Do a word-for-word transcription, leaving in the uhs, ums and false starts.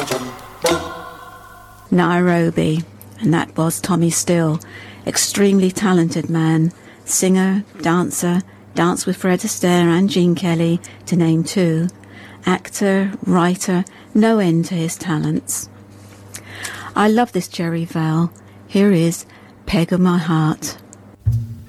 Nairobi, and that was Tommy Steele, extremely talented man, singer, dancer, danced with Fred Astaire and Gene Kelly, to name two, actor, writer, no end to his talents. I love this Jerry Vell. Here is Peg of My Heart.